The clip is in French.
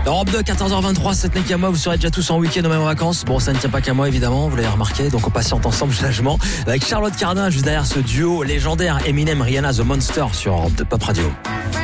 Europe 2, 14h23, ça ne tient qu'à moi, vous serez déjà tous en week-end ou même en vacances. Bon, ça ne tient pas qu'à moi évidemment, vous l'avez remarqué, donc on patiente ensemble sagement avec Charlotte Cardin juste derrière ce duo légendaire Eminem, Rihanna, The Monster sur Europe 2 Pop Radio.